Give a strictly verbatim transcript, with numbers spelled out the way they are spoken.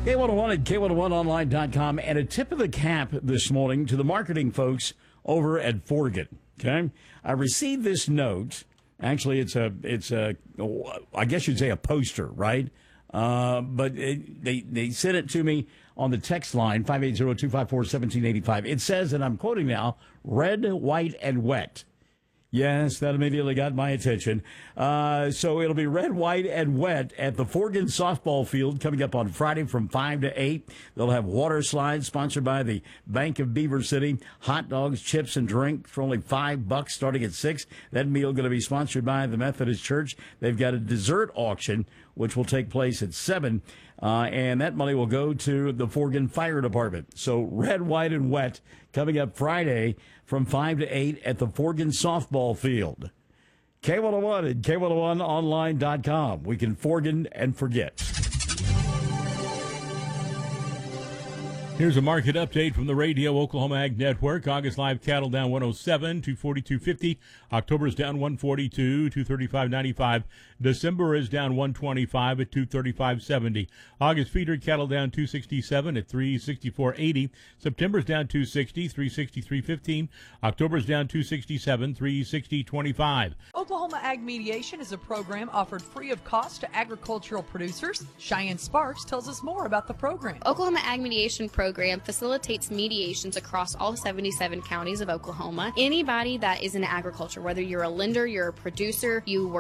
K one oh one at K one oh one online dot com, and a tip of the cap this morning to the marketing folks over at Forgan. Okay, I received this note. Actually, it's a, it's a, I guess you'd say a poster, right? Uh, but it, they they sent it to me on the text line five eight zero, two five four, one seven eight five. It says, and I'm quoting now, "Red, white, and wet." Yes, that immediately got my attention. Uh, so it'll be red, white, and wet at the Forgan softball field coming up on Friday from five to eight. They'll have water slides sponsored by the Bank of Beaver City. Hot dogs, chips, and drink for only five bucks starting at six. That meal going to be sponsored by the Methodist Church. They've got a dessert auction, which will take place at seven. Uh, and that money will go to the Forgan Fire Department. So red, white, and wet coming up Friday from five to eight at the Forgan softball field. K one oh one and K one oh one online dot com. We can Forgan and forget. Here's a market update from the Radio Oklahoma Ag Network. August live cattle down one oh seven, two forty-two fifty. October's down one forty-two, two thirty-five ninety-five. December is down one twenty-five at two thirty-five seventy. August feeder cattle down two sixty-seven at three sixty-four eighty. September's down two sixty, three sixty-three fifteen. October's down two sixty-seven, three sixty twenty-five. Oklahoma Ag Mediation is a program offered free of cost to agricultural producers. Cheyenne Sparks tells us more about the program. Oklahoma Ag Mediation program facilitates mediations across all seventy-seven counties of Oklahoma. Anybody that is in agriculture, whether you're a lender, you're a producer, you work